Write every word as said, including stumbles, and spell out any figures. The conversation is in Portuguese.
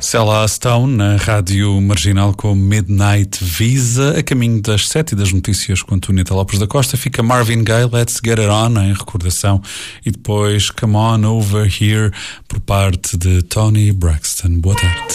Cella Stone, na Rádio Marginal com Midnight Visa. A caminho das sete e das notícias com Antônia Lopes da Costa fica Marvin Gaye, Let's Get It On, em recordação, e depois Come On Over Here por parte de Toni Braxton. Boa tarde.